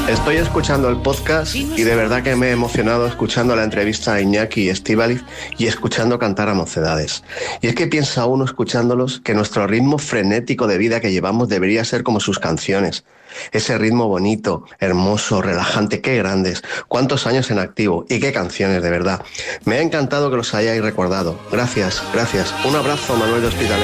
Estoy escuchando el podcast y de verdad que me he emocionado escuchando la entrevista a Iñaki y Estíbaliz y escuchando cantar a Mocedades. Y es que piensa uno escuchándolos que nuestro ritmo frenético de vida que llevamos debería ser como sus canciones. Ese ritmo bonito, hermoso, relajante, qué grandes, cuántos años en activo y qué canciones, de verdad. Me ha encantado que los hayáis recordado. Gracias, gracias. Un abrazo, Manuel de Hospitalet.